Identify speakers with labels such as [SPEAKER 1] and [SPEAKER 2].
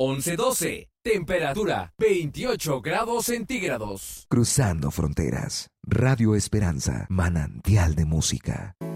[SPEAKER 1] 11:12. Temperatura 28 grados centígrados.
[SPEAKER 2] Cruzando fronteras. Radio Esperanza, manantial de música.